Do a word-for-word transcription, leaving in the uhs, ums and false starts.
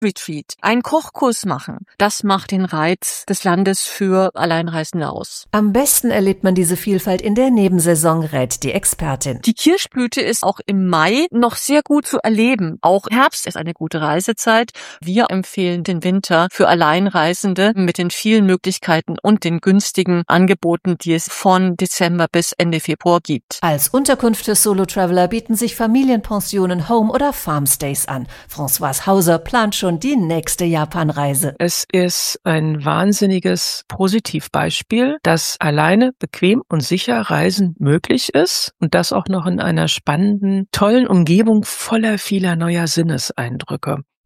Retreat, einen Kochkurs machen. Das macht den Reiz des Landes für Alleinreisende aus. Am besten erlebt man diese Vielfalt in der Nebensaison, rät die Expertin. Die Kirschblüte ist auch im Mai noch sehr gut zu erleben. Auch Herbst ist eine gute Reisezeit. Wir empfehlen den Winter für Alleinreisende mit den vielen Möglichkeiten und den günstigen Angeboten, die es von Dezember bis Ende Februar gibt. Als Unterkunft für Solo-Traveler bieten sich Familienpensionen, Home- oder Farmstays an. Françoise Hauser plant schon die nächste Japanreise. Es ist ein wahnsinniges Positivbeispiel, dass alleine bequem und sicher Reisen möglich ist und das auch noch in einer spannenden, tollen Umgebung voller vieler neuer Sinneseindrücke.